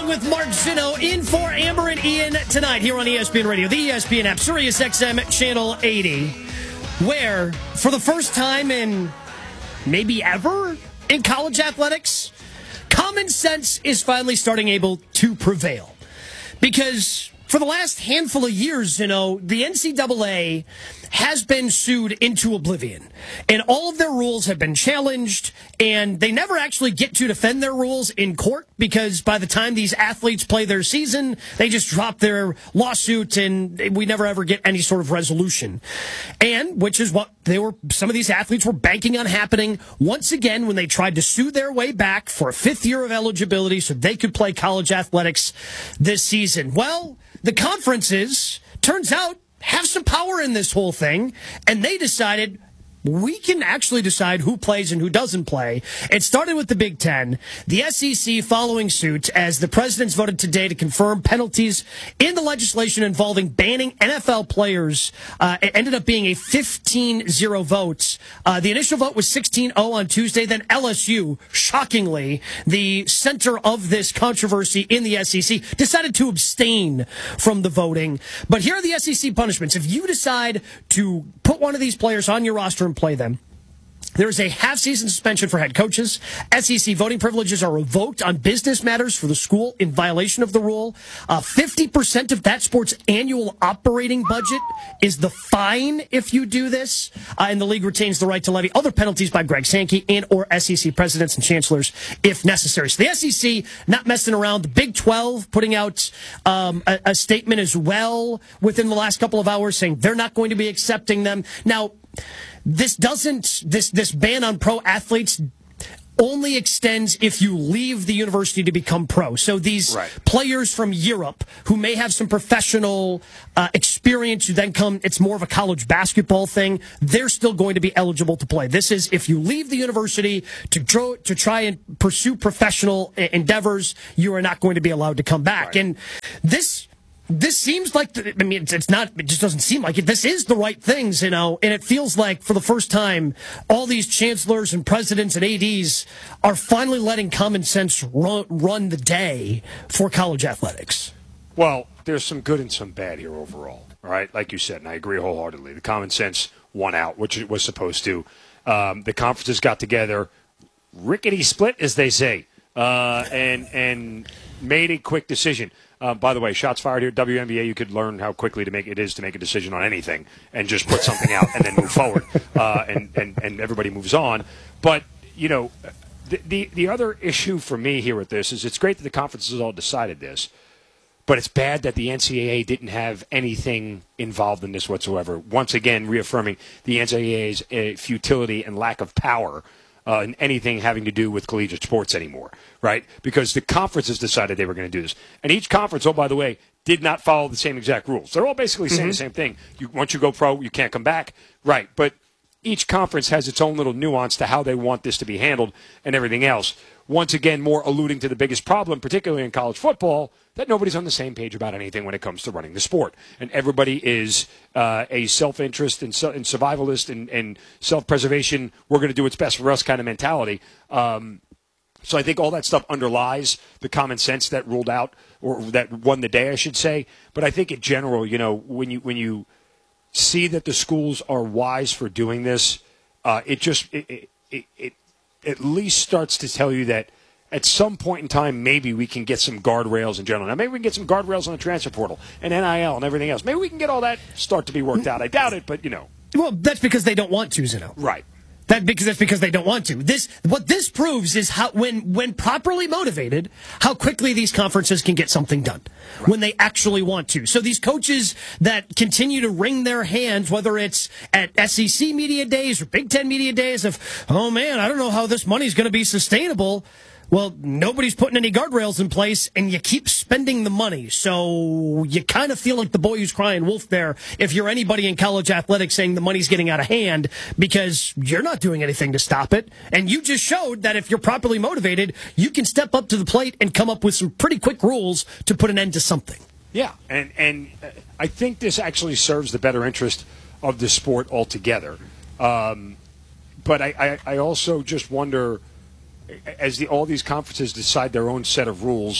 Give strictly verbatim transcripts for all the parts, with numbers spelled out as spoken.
with Mark Zinno in for Amber and Ian tonight here on E S P N Radio, the E S P N app, Sirius X M Channel eighty, where for the first time in maybe ever in college athletics, common sense is finally starting able to prevail. Because for the last handful of years, you know, the N C double A has been sued into oblivion. And all of their rules have been challenged, and they never actually get to defend their rules in court because by the time these athletes play their season, they just drop their lawsuit and we never ever get any sort of resolution. And which is what they were, some of these athletes were banking on happening once again when they tried to sue their way back for a fifth year of eligibility so they could play college athletics this season. Well, the conferences, turns out, have some power in this whole thing, and they decided we can actually decide who plays and who doesn't play. It started with the Big Ten, the S E C following suit as the presidents voted today to confirm penalties in the legislation involving banning N F L players. Uh, it ended up being a fifteen zero vote. Uh, the initial vote was sixteen oh on Tuesday. Then L S U, shockingly, the center of this controversy in the S E C, decided to abstain from the voting. But here are the S E C punishments. If you decide to put one of these players on your roster and play them, there's a half-season suspension for head coaches. S E C voting privileges are revoked on business matters for the school in violation of the rule. Uh, fifty percent of that sport's annual operating budget is the fine if you do this. Uh, and the league retains the right to levy other penalties by Greg Sankey and or S E C presidents and chancellors if necessary. So the S E C not messing around. The Big twelve putting out um, a, a statement as well within the last couple of hours saying they're not going to be accepting them. Now, This doesn't, this, this ban on pro athletes only extends if you leave the university to become pro. So these right. players from Europe who may have some professional uh, experience who then come, it's more of a college basketball thing, they're still going to be eligible to play. This is if you leave the university to, tro- to try and pursue professional endeavors, you are not going to be allowed to come back. Right. And this... This seems like, the, I mean, it's, it's not, it just doesn't seem like it. This is the right things, you know, and it feels like for the first time, all these chancellors and presidents and A Ds are finally letting common sense run, run the day for college athletics. Well, there's some good and some bad here overall, all right? Like you said, and I agree wholeheartedly. The common sense won out, which it was supposed to. Um, the conferences got together, rickety split, as they say, uh, and and made a quick decision. Uh, by the way, shots fired here. W N B A, you could learn how quickly to make it is to make a decision on anything and just put something out and then move forward, uh, and, and, and everybody moves on. But, you know, the, the the other issue for me here with this is it's great that the conferences all decided this, but it's bad that the N C double A didn't have anything involved in this whatsoever. Once again, reaffirming the N C double A's uh, futility and lack of power Uh, in anything having to do with collegiate sports anymore, right? Because the conferences decided they were going to do this. And each conference, oh, by the way, did not follow the same exact rules. They're all basically saying mm-hmm. the same thing. You, once you go pro, you can't come back. Right. But each conference has its own little nuance to how they want this to be handled and everything else. Once again, more alluding to the biggest problem, particularly in college football, that nobody's on the same page about anything when it comes to running the sport. And everybody is uh, a self-interest and, and survivalist and, and self-preservation, we're going to do what's best for us kind of mentality. Um, so I think all that stuff underlies the common sense that ruled out, or that won the day, I should say. But I think in general, you know, when you when you see that the schools are wise for doing this, uh, it just it, it, it, it at least starts to tell you that at some point in time, maybe we can get some guardrails in general. Now, maybe we can get some guardrails on the transfer portal and N I L and everything else. Maybe we can get all that start to be worked out. I doubt it, but, you know. Well, that's because they don't want to, Zinno. Right. That because that's because they don't want to. This what this proves is how when when properly motivated, how quickly these conferences can get something done right. when they actually want to. So these coaches that continue to wring their hands, whether it's at S E C media days or Big Ten media days, of oh man, I don't know how this money's going to be sustainable. Well, nobody's putting any guardrails in place, and you keep spending the money. So you kind of feel like the boy who's crying wolf there if you're anybody in college athletics saying the money's getting out of hand because you're not doing anything to stop it. And you just showed that if you're properly motivated, you can step up to the plate and come up with some pretty quick rules to put an end to something. Yeah, and, and I think this actually serves the better interest of the sport altogether. Um, but I, I, I also just wonder, as the, all these conferences decide their own set of rules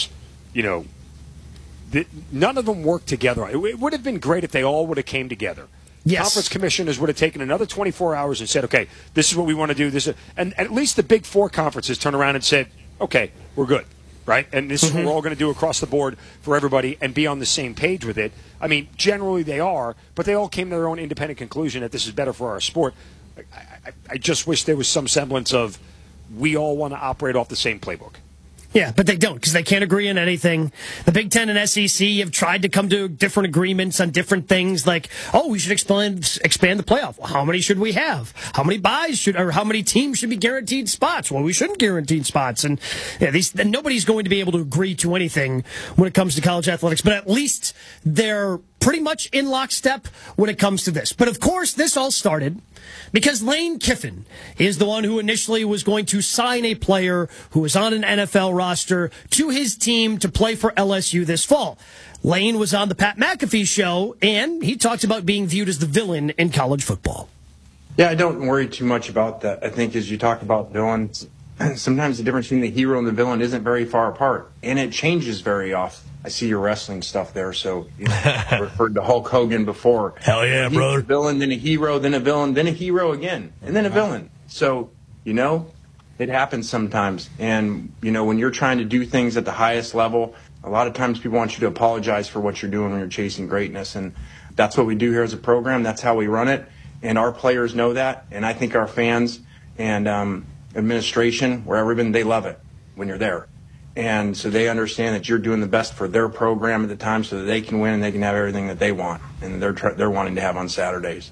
you know, the, none of them worked together. It, it would have been great if they all would have came together. Yes. Conference commissioners would have taken another twenty-four hours and said, okay, this is what we want to do. This is, and at least the big four conferences turn around and said, okay, we're good, right? And this mm-hmm. is what we're all going to do across the board for everybody and be on the same page with it. I mean, generally they are, but they all came to their own independent conclusion that this is better for our sport. I, I, I just wish there was some semblance of we all want to operate off the same playbook. Yeah, but they don't because they can't agree on anything. The Big Ten and S E C have tried to come to different agreements on different things like, oh, we should expand, expand the playoff. Well, how many should we have? How many buys should, or how many teams should be guaranteed spots? Well, we shouldn't guarantee spots. And yeah, these, and nobody's going to be able to agree to anything when it comes to college athletics, but at least they're pretty much in lockstep when it comes to this. But of course, this all started because Lane Kiffin is the one who initially was going to sign a player who was on an N F L roster to his team to play for L S U this fall. Lane was on the Pat McAfee show, and he talked about being viewed as the villain in college football. Yeah, I don't worry too much about that. I think as you talk about villains, sometimes the difference between the hero and the villain isn't very far apart, and it changes very often. I see your wrestling stuff there, so you know, I referred to Hulk Hogan before. Hell yeah, He's brother. a villain, then a hero, then a villain, then a hero again, and then a villain. So, you know, it happens sometimes. And, you know, when you're trying to do things at the highest level, a lot of times people want you to apologize for what you're doing when you're chasing greatness. And that's what we do here as a program. That's how we run it. And our players know that. And I think our fans and um, administration, wherever been, they love it when you're there. And so they understand that you're doing the best for their program at the time so that they can win and they can have everything that they want and they're tr- they're wanting to have on Saturdays.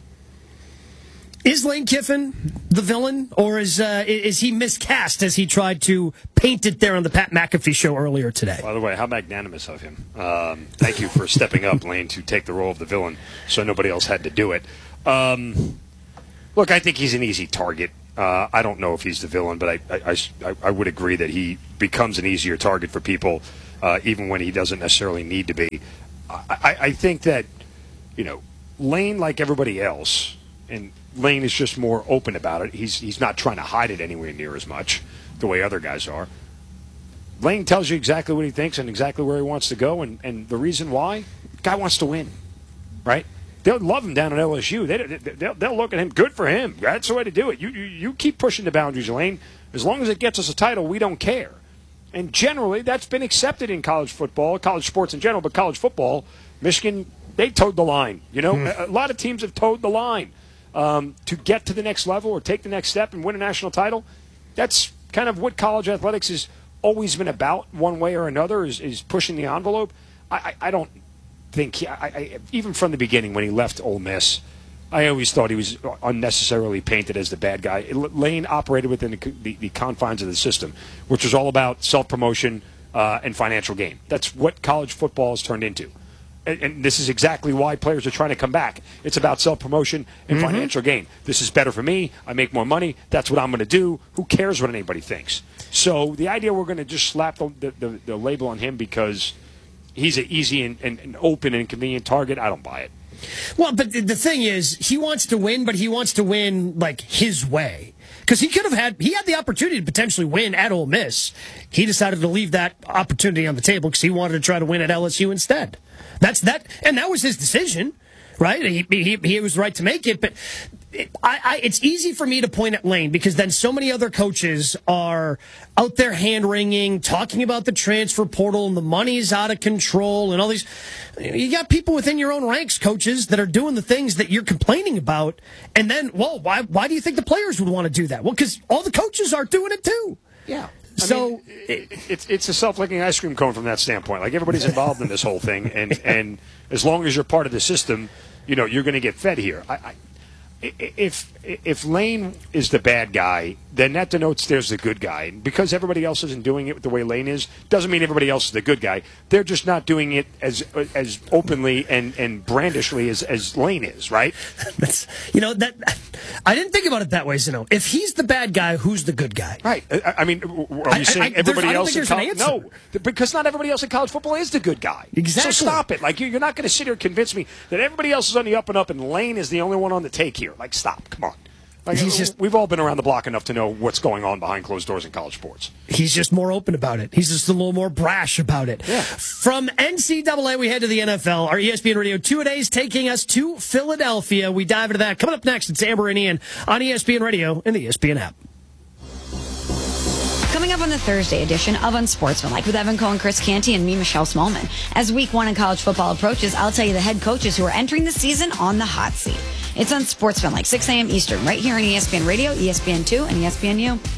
Is Lane Kiffin the villain, or is uh, is he miscast as he tried to paint it there on the Pat McAfee show earlier today? By the way, how magnanimous of him. Um, thank you for stepping up, Lane, to take the role of the villain so nobody else had to do it. Um, look, I think he's an easy target. Uh, I don't know if he's the villain, but I, I, I, I would agree that he becomes an easier target for people, uh, even when he doesn't necessarily need to be. I, I, I think that, you know, Lane, like everybody else, and Lane is just more open about it. He's he's not trying to hide it anywhere near as much the way other guys are. Lane tells you exactly what he thinks and exactly where he wants to go, and, and the reason why, the guy wants to win, right? They'll love him down at L S U. They, they'll, they'll look at him. Good for him. That's the way to do it. You, you you keep pushing the boundaries, Lane. As long as it gets us a title, we don't care. And generally, that's been accepted in college football, college sports in general, but college football, Michigan, they towed the line. You know, mm. a, a lot of teams have towed the line um, to get to the next level or take the next step and win a national title. That's kind of what college athletics has always been about, one way or another, is, is pushing the envelope. I, I, I don't think he, I, I, even from the beginning when he left Ole Miss, I always thought he was unnecessarily painted as the bad guy. Lane operated within the, the, the confines of the system, which was all about self-promotion uh, and financial gain. That's what college football has turned into. And, and this is exactly why players are trying to come back. It's about self-promotion and mm-hmm. financial gain. This is better for me. I make more money. That's what I'm going to do. Who cares what anybody thinks? So the idea we're going to just slap the, the, the, the label on him because he's an easy and, and, and open and convenient target, I don't buy it. Well, but the thing is, he wants to win, but he wants to win, like, his way. Because he could have had, he had the opportunity to potentially win at Ole Miss. He decided to leave that opportunity on the table because he wanted to try to win at L S U instead. That's that, and that was his decision, right? He, he, he was right to make it, but it, I, I, it's easy for me to point at Lane because then so many other coaches are out there hand-wringing, talking about the transfer portal and the money's out of control and all these. You got people within your own ranks, coaches, that are doing the things that you're complaining about, and then, well, why, why do you think the players would want to do that? Well, because all the coaches are doing it too. Yeah. I so mean, it, it's it's a self-licking ice cream cone from that standpoint. Like, everybody's involved in this whole thing, and, and as long as you're part of the system, you know, you're going to get fed here. I, I, if if Lane is the bad guy, then that denotes there's the good guy. Because everybody else isn't doing it the way Lane is, doesn't mean everybody else is the good guy. They're just not doing it as as openly and, and brandishly as, as Lane is, right? That's, you know, that I didn't think about it that way, Zeno. If he's the bad guy, who's the good guy? Right. I, I mean, are you saying I, I, everybody else in college? No, because not everybody else in college football is the good guy. Exactly. So stop it. Like, you're not going to sit here and convince me that everybody else is on the up and up and Lane is the only one on the take here. Like, stop. Come on. Like, he's just, we've all been around the block enough to know what's going on behind closed doors in college sports. He's just more open about it. He's just a little more brash about it. Yeah. From N C double A, we head to the N F L. Our E S P N Radio two-a-days taking us to Philadelphia. We dive into that. Coming up next, it's Amber and Ian on E S P N Radio and the E S P N app. Coming up on the Thursday edition of Unsportsmanlike with Evan Cohen, Chris Canty, and me, Michelle Smallman. As week one in college football approaches, I'll tell you the head coaches who are entering the season on the hot seat. It's Unsportsmanlike, six a.m. Eastern, right here on E S P N Radio, E S P N two, and E S P N U.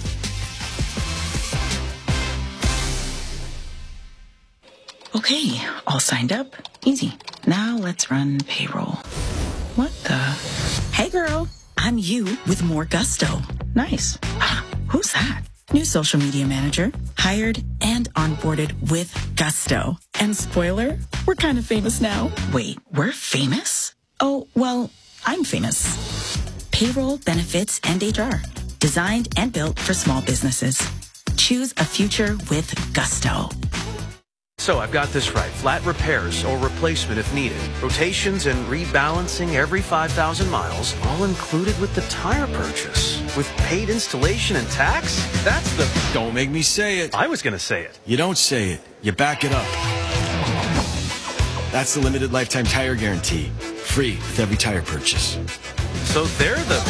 Okay, all signed up. Easy. Now let's run payroll. What the? Hey girl, I'm you with more gusto. Nice. Who's that? New social media manager, hired and onboarded with gusto. And spoiler, we're kind of famous now. Wait, we're famous? Oh, well, I'm famous. Payroll, benefits, and H R. Designed and built for small businesses. Choose a future with gusto. So I've got this right. Flat repairs or replacement if needed. Rotations and rebalancing every five thousand miles, all included with the tire purchase. With paid installation and tax? That's the... Don't make me say it. I was going to say it. You don't say it. You back it up. That's the limited lifetime tire guarantee. Free with every tire purchase. So they're the...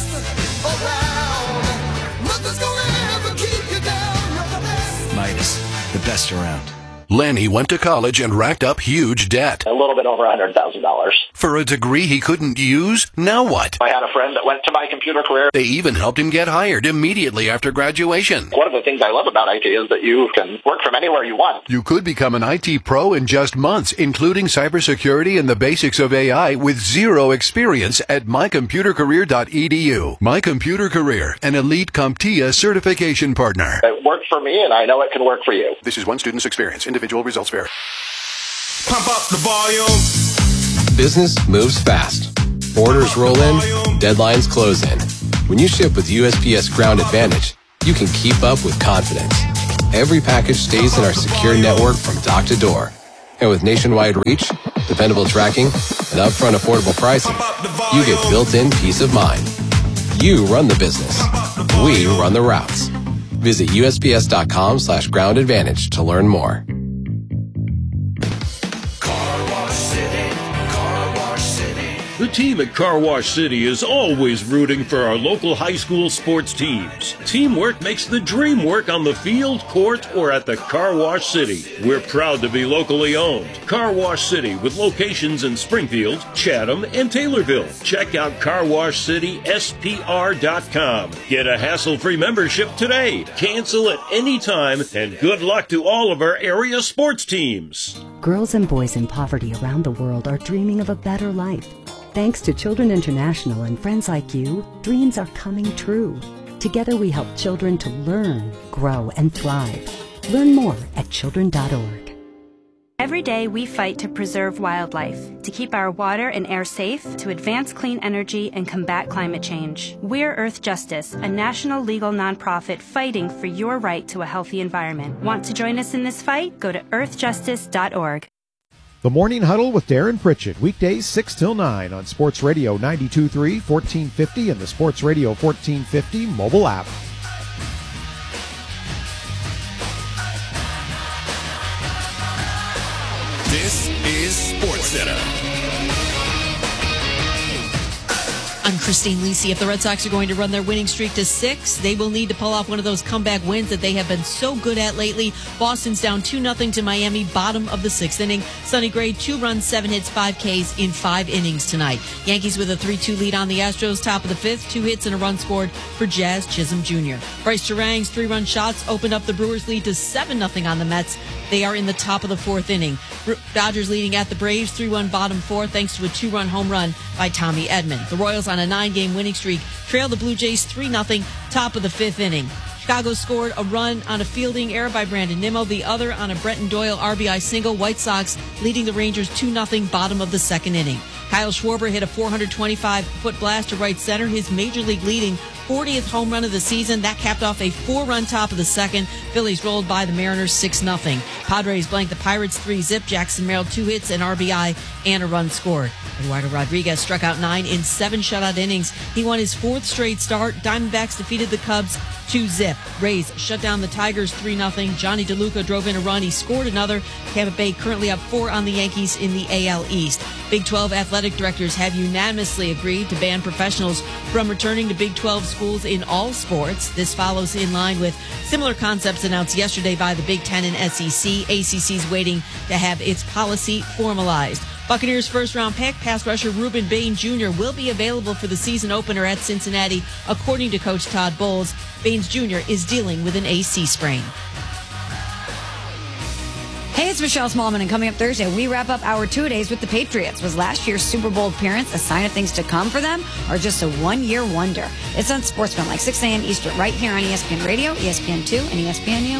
Midas, the best around. Lenny went to college and racked up huge debt. A little bit over one hundred thousand dollars. For a degree he couldn't use? Now what? I had a friend that went to My Computer Career. They even helped him get hired immediately after graduation. One of the things I love about I T is that you can work from anywhere you want. You could become an I T pro in just months, including cybersecurity and the basics of A I with zero experience at my computer career dot e d u. My Computer Career, an elite CompTIA certification partner. It worked for me, and I know it can work for you. This is one student's experience. Individual results vary. Pump up the volume. Business moves fast. Orders roll in, deadlines close in. When you ship with U S P S Ground Advantage, you can keep up with confidence. Every package stays in our secure network from dock to door. And with nationwide reach, dependable tracking, and upfront affordable pricing, you get built-in peace of mind. You run the business. We run the routes. Visit U S P S dot com slash ground advantage to learn more. The team at Car Wash City is always rooting for our local high school sports teams. Teamwork makes the dream work on the field, court, or at the Car Wash City. We're proud to be locally owned. Car Wash City with locations in Springfield, Chatham, and Taylorville. Check out car wash city s p r dot com. Get a hassle-free membership today. Cancel at any time, and good luck to all of our area sports teams. Girls and boys in poverty around the world are dreaming of a better life. Thanks to Children International and friends like you, dreams are coming true. Together we help children to learn, grow, and thrive. Learn more at children dot org. Every day we fight to preserve wildlife, to keep our water and air safe, to advance clean energy and combat climate change. We're Earth Justice, a national legal nonprofit fighting for your right to a healthy environment. Want to join us in this fight? Go to earth justice dot org. The Morning Huddle with Darren Pritchett, weekdays six till nine on Sports Radio ninety-two point three, fourteen fifty, and the Sports Radio fourteen fifty mobile app. This is Sports Center. I'm Christine Lisi. If the Red Sox are going to run their winning streak to six, they will need to pull off one of those comeback wins that they have been so good at lately. Boston's down two nothing to Miami, bottom of the sixth inning. Sonny Gray, two runs, seven hits, five Ks in five innings tonight. Yankees with a three two lead on the Astros, top of the fifth, two hits and a run scored for Jazz Chisholm Junior Bryce Terang's three-run shots opened up the Brewers' lead to seven nothing on the Mets. They are in the top of the fourth inning. Dodgers leading at the Braves, three one bottom four, thanks to a two-run home run by Tommy Edman. The Royals on a nine-game winning streak trail the Blue Jays three nothing, top of the fifth inning. Chicago scored a run on a fielding error by Brandon Nimmo, the other on a Brenton Doyle R B I single. White Sox leading the Rangers two nothing, bottom of the second inning. Kyle Schwarber hit a four hundred twenty-five foot blast to right center, his major league leading fortieth home run of the season. That capped off a four-run top of the second. Phillies rolled by the Mariners six nothing. Padres blanked the Pirates three zip. Jackson Merrill two hits, an R B I, and a run scored. Eduardo Rodriguez struck out nine in seven shutout innings. He won his fourth straight start. Diamondbacks defeated the Cubs two zip. Rays shut down the Tigers three nothing. Johnny DeLuca drove in a run. He scored another. Tampa Bay currently up four on the Yankees in the A L East. Big twelve athletic directors have unanimously agreed to ban professionals from returning to Big twelve schools in all sports. This follows in line with similar concepts announced yesterday by the Big Ten and S E C. A C C's waiting to have its policy formalized. Buccaneers first-round pick, pass rusher Reuben Bain Junior will be available for the season opener at Cincinnati, according to Coach Todd Bowles. Baines Junior is dealing with an A C sprain. Hey, it's Michelle Smallman, and coming up Thursday, we wrap up our two-a-days with the Patriots. Was last year's Super Bowl appearance a sign of things to come for them, or just a one-year wonder? It's on Sportsman, like six a.m. Eastern, right here on E S P N Radio, E S P N two, and E S P N U.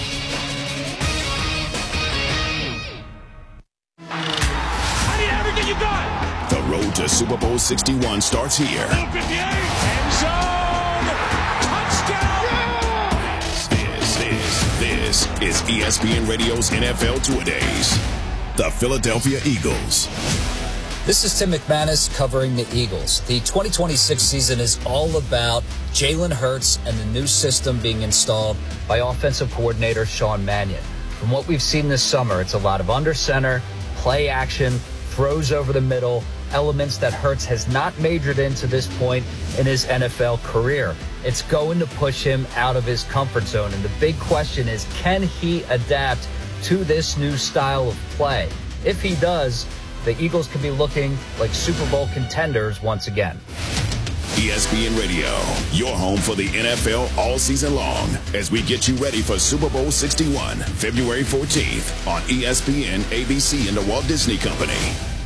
I need everything you got. The road to Super Bowl sixty-one starts here. End zone. Touchdown. This, this, this is E S P N Radio's N F L Two-A-Days. The Philadelphia Eagles. This is Tim McManus covering the Eagles. The twenty twenty-six season is all about Jalen Hurts and the new system being installed by offensive coordinator Sean Mannion. From what we've seen this summer, it's a lot of under center, play action, throws over the middle, elements that Hurts has not majored in to this point in his N F L career. It's going to push him out of his comfort zone. And the big question is, can he adapt to this new style of play? If he does, the Eagles could be looking like Super Bowl contenders once again. E S P N Radio, your home for the N F L all season long, as we get you ready for Super Bowl sixty-one, February fourteenth on E S P N, A B C, and the Walt Disney Company.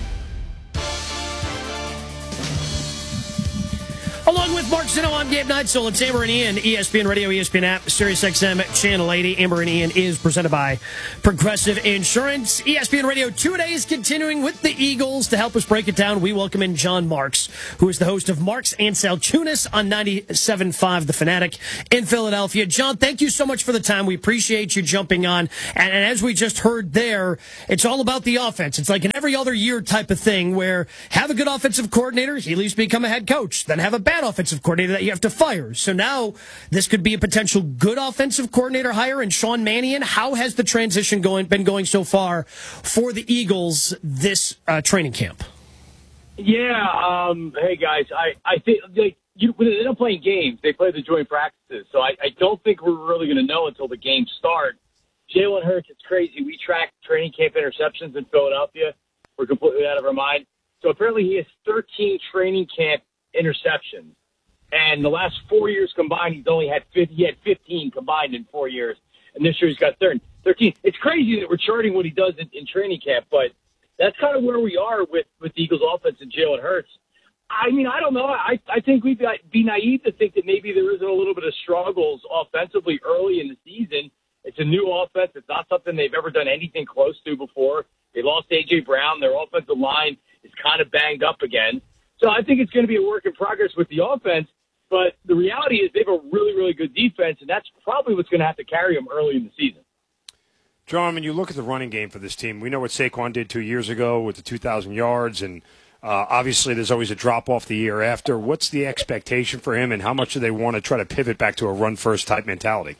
Along with Mark Zeno, I'm Gabe Neitzel. It's Amber and Ian, E S P N Radio, E S P N app, Sirius X M, Channel eighty. Amber and Ian is presented by Progressive Insurance. E S P N Radio two-a-day is continuing with the Eagles. To help us break it down, we welcome in John Marks, who is the host of Marks and Saltunis on ninety-seven point five The Fanatic in Philadelphia. John, thank you so much for the time. We appreciate you jumping on. And, and as we just heard there, it's all about the offense. It's like an every other year type of thing where have a good offensive coordinator, he at least become a head coach, then have a bad offensive coordinator that you have to fire. So now this could be a potential good offensive coordinator hire in Sean Mannion. How has the transition going been going so far for the Eagles this uh, training camp? Yeah, um, hey guys, I, I think like you, when they don't play games, they play the joint practices. So I, I don't think we're really going to know until the games start. Jalen Hurts, it's crazy. We track training camp interceptions in Philadelphia. We're completely out of our mind. So apparently he has thirteen training camp interceptions. And the last four years combined, he's only had fifty, he had fifteen combined in four years. And this year he's got thirteen. It's crazy that we're charting what he does in, in training camp, but that's kind of where we are with, with the Eagles offense and Jalen Hurts. I mean, I don't know. I, I think we'd be naive to think that maybe there isn't a little bit of struggles offensively early in the season. It's a new offense. It's not something they've ever done anything close to before. They lost A J. Brown. Their offensive line is kind of banged up again. So I think it's going to be a work in progress with the offense. But the reality is they have a really, really good defense, and that's probably what's going to have to carry them early in the season. John, when you look at the running game for this team, we know what Saquon did two years ago with the two thousand yards, and uh, obviously there's always a drop-off the year after. What's the expectation for him, and how much do they want to try to pivot back to a run-first type mentality?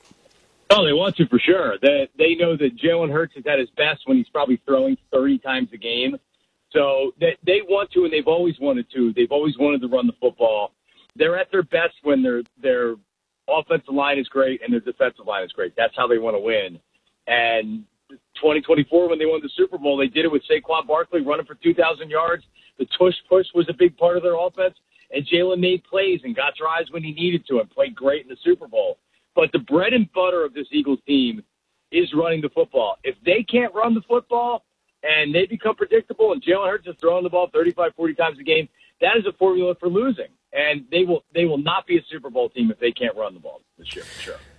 Oh, they want to for sure. They, they know that Jalen Hurts is at his best when he's probably throwing thirty times a game. So they, they want to, and they've always wanted to. They've always wanted to run the football. They're at their best when their their offensive line is great and their defensive line is great. That's how they want to win. And twenty twenty-four, when they won the Super Bowl, they did it with Saquon Barkley running for two thousand yards. The tush push was a big part of their offense, and Jalen made plays and got drives when he needed to and played great in the Super Bowl. But the bread and butter of this Eagles team is running the football. If they can't run the football and they become predictable and Jalen Hurts is throwing the ball thirty-five, forty times a game, that is a formula for losing. And they will they will not be a Super Bowl team if they can't run the ball this year, for sure.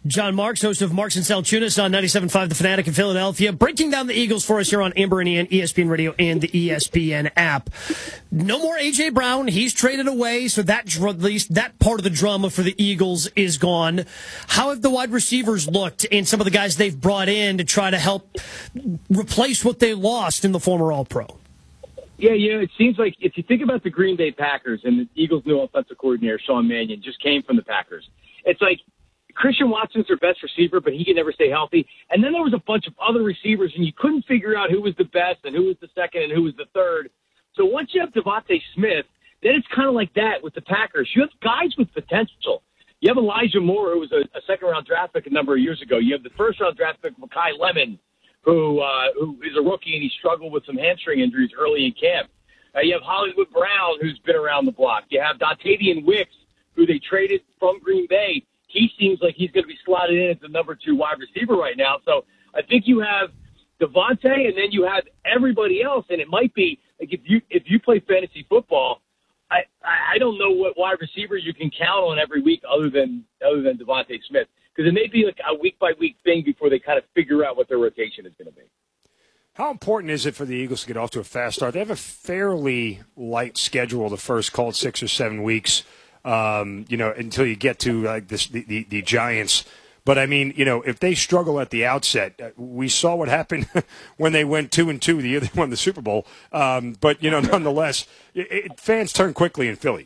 John Marks, host of Marks and Salchunas on ninety-seven point five The Fanatic in Philadelphia, breaking down the Eagles for us here on Amber and Ian, E S P N Radio, and the E S P N app. No more A J. Brown. He's traded away, so that at least that part of the drama for the Eagles is gone. How have the wide receivers looked and some of the guys they've brought in to try to help replace what they lost in the former All-Pro? Yeah, you know, it seems like if you think about the Green Bay Packers and the Eagles' new offensive coordinator, Sean Mannion, just came from the Packers. It's like Christian Watson's their best receiver, but he can never stay healthy. And then there was a bunch of other receivers, and you couldn't figure out who was the best and who was the second and who was the third. So once you have Devontae Smith, then it's kind of like that with the Packers. You have guys with potential. You have Elijah Moore, who was a, a second-round draft pick a number of years ago. You have the first-round draft pick, Mekhi Lemon, who uh, who is a rookie, and he struggled with some hamstring injuries early in camp. Uh, you have Hollywood Brown, who's been around the block. You have Dontavian Wicks, who they traded from Green Bay. He seems like he's going to be slotted in as the number two wide receiver right now. So I think you have Devontae, and then you have everybody else, and it might be like if you if you play fantasy football, I I don't know what wide receiver you can count on every week other than other than Devontae Smith, because it may be like a week by week thing before they kind of figure out what their rotation is going to be. How important is it for the Eagles to get off to a fast start? They have a fairly light schedule the first, called six or seven weeks. Um, you know, until you get to like this, the, the, the Giants. But I mean, you know, if they struggle at the outset, uh, we saw what happened when they went two and two the year they won the Super Bowl. Um, but you know, nonetheless, it, it, fans turn quickly in Philly.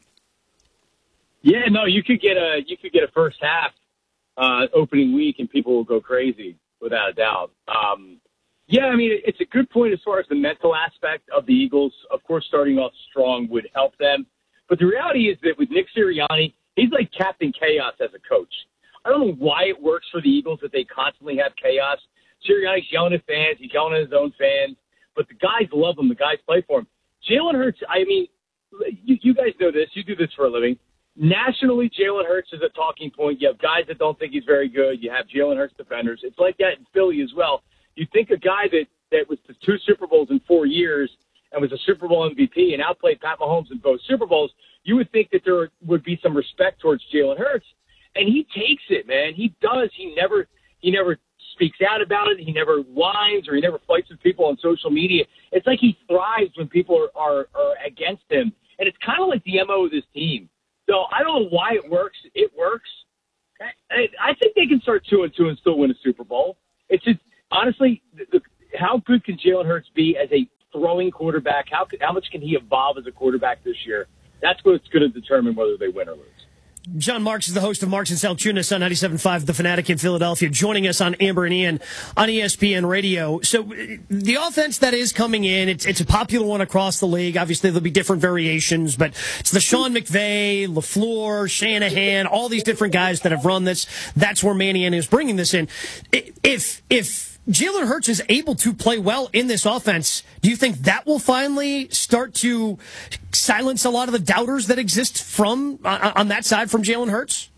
Yeah, no, you could get a you could get a first half uh, opening week, and people will go crazy without a doubt. Um, yeah, I mean, it, it's a good point as far as the mental aspect of the Eagles. Of course, starting off strong would help them. But the reality is that with Nick Sirianni, he's like Captain Chaos as a coach. I don't know why it works for the Eagles that they constantly have chaos. Sirianni's yelling at fans. He's yelling at his own fans. But the guys love him. The guys play for him. Jalen Hurts, I mean, you, you guys know this. You do this for a living. Nationally, Jalen Hurts is a talking point. You have guys that don't think he's very good. You have Jalen Hurts defenders. It's like that in Philly as well. You think a guy that, that was to two Super Bowls in four years and was a Super Bowl M V P and outplayed Pat Mahomes in both Super Bowls, you would think that there would be some respect towards Jalen Hurts. And he takes it, man. He does. He never he never speaks out about it. He never whines or he never fights with people on social media. It's like he thrives when people are, are, are against him. And it's kind of like the M O of this team. So I don't know why it works. It works. I, I think they can start two and two and still win a Super Bowl. It's just, honestly, the, the, how good can Jalen Hurts be as a throwing quarterback? How how much can he evolve as a quarterback this year? That's what's going to determine whether they win or lose. John Marks is the host of Marks and Salchunas on ninety-seven point five The Fanatic in Philadelphia, joining us on Amber and Ian on E S P N Radio. So the offense that is coming in, it's, it's a popular one across the league. Obviously, there'll be different variations, but it's the Sean McVay, LaFleur, Shanahan, all these different guys that have run this. That's where Mannion is bringing this in. If, if, Jalen Hurts is able to play well in this offense, do you think that will finally start to silence a lot of the doubters that exist from uh, on that side from Jalen Hurts?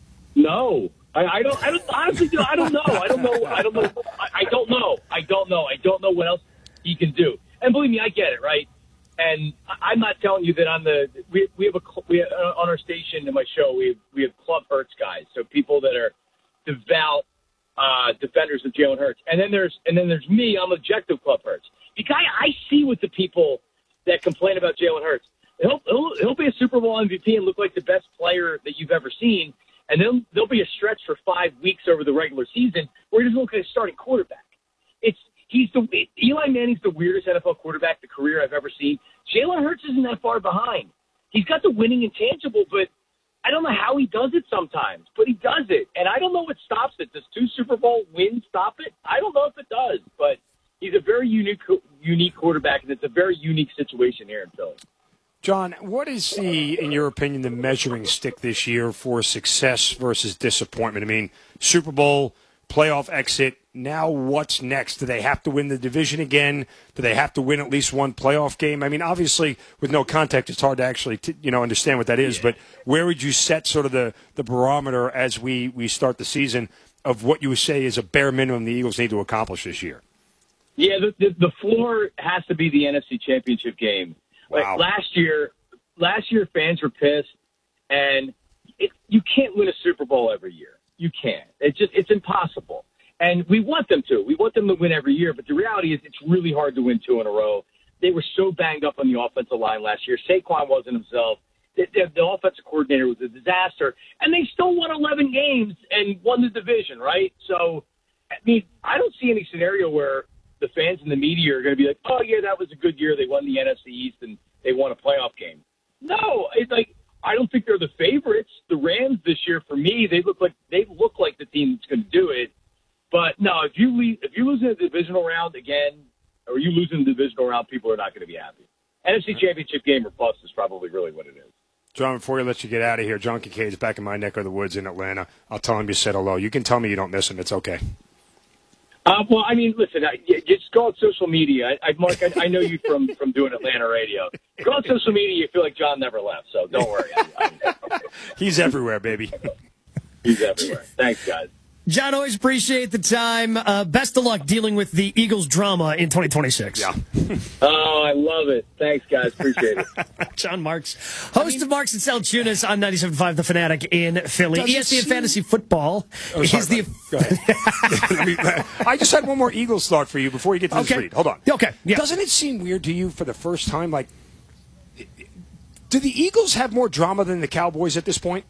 No, I, I don't. I don't honestly. I don't know. I don't know. I don't know. I, I don't know. I don't know. I don't know what else he can do. And believe me, I get it, right? And I'm not telling you that on the we we have a we have, on our station in my show we have, we have Club Hurts guys, so people that are devout Uh, defenders of Jalen Hurts, and then there's and then there's me. I'm objective Club Hurts. Because I, I see what the people that complain about Jalen Hurts. He'll, he'll he'll be a Super Bowl M V P and look like the best player that you've ever seen, and then there'll be a stretch for five weeks over the regular season where he doesn't look like a starting quarterback. It's he's the Eli Manning's the weirdest N F L quarterback the career I've ever seen. Jalen Hurts isn't that far behind. He's got the winning intangible, but I don't know how he does it sometimes, but he does it. And I don't know what stops it. Does two Super Bowl wins stop it? I don't know if it does, but he's a very unique unique quarterback, and it's a very unique situation here in Philly. John, what is the, in your opinion, the measuring stick this year for success versus disappointment? I mean, Super Bowl, playoff exit, now what's next? Do they have to win the division again? Do they have to win at least one playoff game? I mean, obviously, with no context, it's hard to actually t- you know understand what that is, but where would you set sort of the, the barometer as we, we start the season of what you would say is a bare minimum the Eagles need to accomplish this year? Yeah, the, the, the floor has to be the N F C Championship game. Wow. Like last year, last year fans were pissed, and it, you can't win a Super Bowl every year. You can't. It's just it's impossible. And we want them to. We want them to win every year. But the reality is it's really hard to win two in a row. They were so banged up on the offensive line last year. Saquon wasn't himself. The, the, the offensive coordinator was a disaster. And they still won eleven games and won the division, right? So, I mean, I don't see any scenario where the fans and the media are going to be like, oh, yeah, that was a good year. They won the N F C East and they won a playoff game. No, it's like I don't think they're the favorites. The Rams this year, for me, they look like they look like the team that's going to do it. But no, if you leave, if you lose in the divisional round again, or you lose in the divisional round, people are not going to be happy. N F C Championship game or bust is probably really what it is. John, before we let you get out of here, John Kincaid's back in my neck of the woods in Atlanta. I'll tell him you said hello. You can tell me you don't miss him. It's okay. Uh, well, I mean, listen, I, just go on social media. I, I Mark, I, I know you from, from doing Atlanta radio. Go on social media, you feel like John never left, so don't worry. I, I, He's everywhere, baby. He's everywhere. Thanks, guys. John, always appreciate the time. Uh, best of luck dealing with the Eagles drama in twenty twenty-six. Yeah. Oh, I love it. Thanks, guys. Appreciate it. John Marks, host I mean, of Marks and Saltunis on ninety-seven point five The Fanatic in Philly. E S P N seem... Fantasy Football oh, sorry, is the. Go ahead. I just had one more Eagles thought for you before you get to this okay. read. Hold on. Okay. Yeah. Doesn't it seem weird to you for the first time? Like, do the Eagles have more drama than the Cowboys at this point?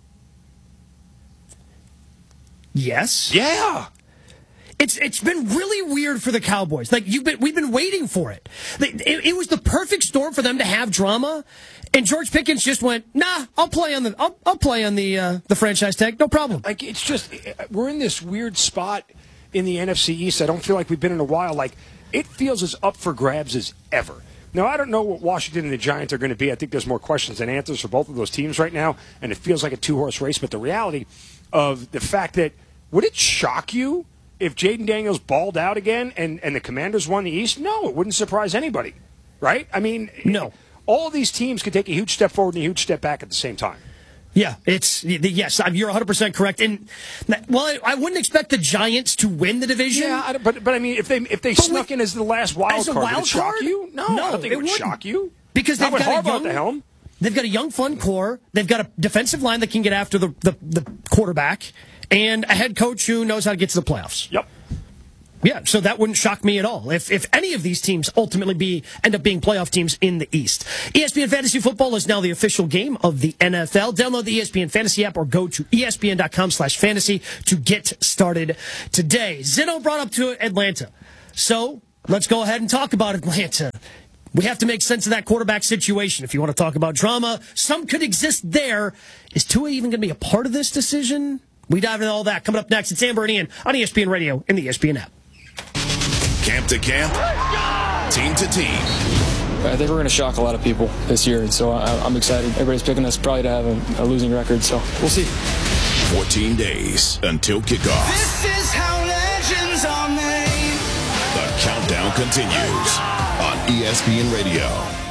Yes. Yeah. It's it's been really weird for the Cowboys. Like you've been, we've been waiting for it. It, it was the perfect storm for them to have drama, and George Pickens just went, "Nah, I'll play on the I'll, I'll play on the uh, the franchise tag, no problem." Like it's just we're in this weird spot in the N F C East. I don't feel like we've been in a while. Like it feels as up for grabs as ever. Now, I don't know what Washington and the Giants are going to be. I think there's more questions than answers for both of those teams right now, and it feels like a two-horse race. But the reality of the fact that, would it shock you if Jaden Daniels balled out again and, and the Commanders won the East? No, it wouldn't surprise anybody, right? I mean, no. All of these teams could take a huge step forward and a huge step back at the same time. Yeah, it's yes, you're one hundred percent correct. And well, I wouldn't expect the Giants to win the division. Yeah, but but I mean, if they if they but snuck with, in as the last wild as a card, wild would it card? shock you? No, no I don't think it, it would wouldn't. shock you because they've got Harbaugh a young, at the helm. They've got a young, fun core. They've got a defensive line that can get after the, the, the quarterback, and a head coach who knows how to get to the playoffs. Yep. Yeah, so that wouldn't shock me at all if if any of these teams ultimately be end up being playoff teams in the East. E S P N Fantasy Football is now the official game of the N F L. Download the E S P N Fantasy app or go to E S P N dot com slash fantasy to get started today. Zeno brought up to Atlanta. So let's go ahead and talk about Atlanta. We have to make sense of that quarterback situation. If you want to talk about drama, some could exist there. Is Tua even going to be a part of this decision? We dive into all that coming up next. It's Amber and Ian on E S P N Radio and the E S P N app. Camp to camp, team to team. I think we're going to shock a lot of people this year, and so I, I'm excited. Everybody's picking us probably to have a, a losing record, so we'll see. fourteen days until kickoff. This is how legends are made. The countdown continues on E S P N Radio.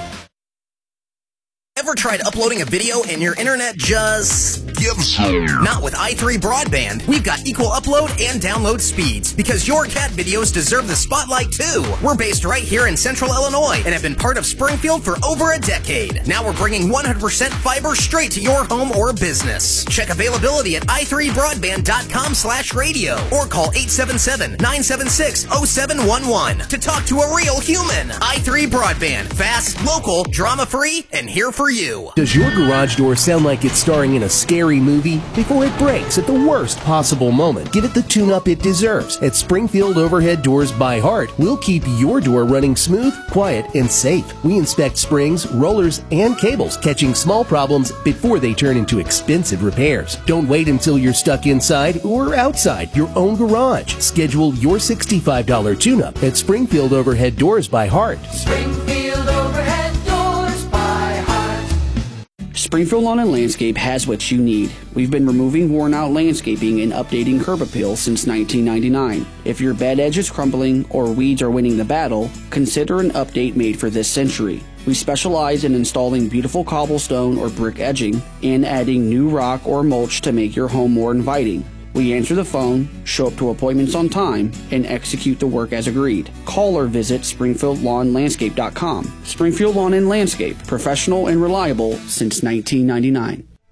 Ever tried uploading a video and your internet just gives you? Not with i three Broadband. We've got equal upload and download speeds because your cat videos deserve the spotlight too. We're based right here in Central Illinois and have been part of Springfield for over a decade. Now we're bringing one hundred percent fiber straight to your home or business. Check availability at i three broadband dot com slash radio or call eight seven seven, nine seven six, zero seven one one to talk to a real human. i three Broadband. Fast, local, drama-free, and here for you. Does your garage door sound like it's starring in a scary movie? Before it breaks at the worst possible moment, give it the tune-up it deserves. At Springfield Overhead Doors by Heart, we'll keep your door running smooth, quiet, and safe. We inspect springs, rollers, and cables, catching small problems before they turn into expensive repairs. Don't wait until you're stuck inside or outside your own garage. Schedule your sixty-five dollars tune-up at Springfield Overhead Doors by Heart. Springfield Overhead Doors by Heart. Springfield Lawn and Landscape has what you need. We've been removing worn-out landscaping and updating curb appeal since nineteen ninety-nine. If your bed edge is crumbling or weeds are winning the battle, consider an update made for this century. We specialize in installing beautiful cobblestone or brick edging and adding new rock or mulch to make your home more inviting. We answer the phone, show up to appointments on time, and execute the work as agreed. Call or visit springfield lawn landscape dot com. Springfield Lawn and Landscape, professional and reliable since nineteen ninety-nine.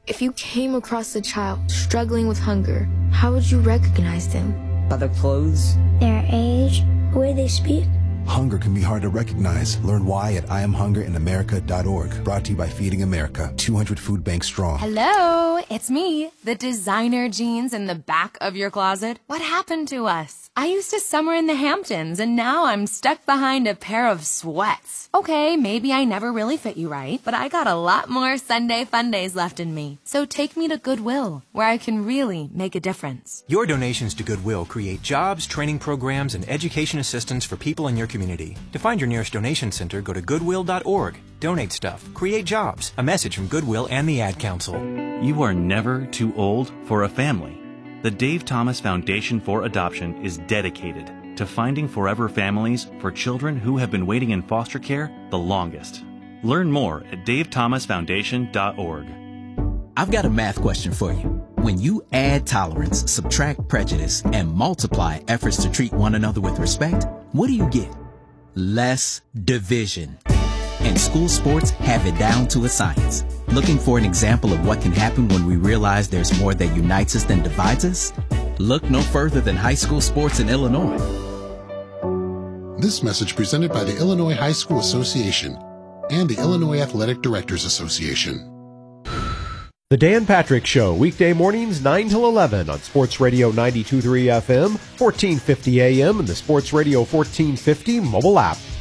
If you came across a child struggling with hunger, how would you recognize them? By their clothes, their age, the way they speak. Hunger can be hard to recognize. Learn why at I am hunger in america dot org. Brought to you by Feeding America, two hundred food banks strong. Hello, it's me, the designer jeans in the back of your closet. What happened to us? I used to summer in the Hamptons, and now I'm stuck behind a pair of sweats. Okay, maybe I never really fit you right, but I got a lot more Sunday fun days left in me. So take me to Goodwill, where I can really make a difference. Your donations to Goodwill create jobs, training programs, and education assistance for people in your community. To find your nearest donation center, go to goodwill dot org. Donate stuff. Create jobs. A message from Goodwill and the Ad Council. You are never too old for a family. The Dave Thomas Foundation for Adoption is dedicated to finding forever families for children who have been waiting in foster care the longest. Learn more at dave thomas foundation dot org. I've got a math question for you. When you add tolerance, subtract prejudice, and multiply efforts to treat one another with respect, what do you get? Less division. And school sports have it down to a science. Looking for an example of what can happen when we realize there's more that unites us than divides us? Look no further than high school sports in Illinois. This message presented by the Illinois High School Association and the Illinois Athletic Directors Association. The Dan Patrick Show, weekday mornings nine till eleven on Sports Radio ninety-two point three F M, fourteen fifty A M, and the Sports Radio fourteen fifty mobile app.